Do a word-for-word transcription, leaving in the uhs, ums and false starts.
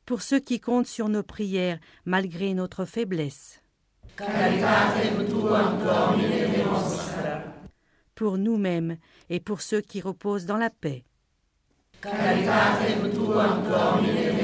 pour ceux qui comptent sur nos prières malgré notre faiblesse, pour nous-mêmes et pour ceux qui reposent dans la paix, Caritatem tuam Domine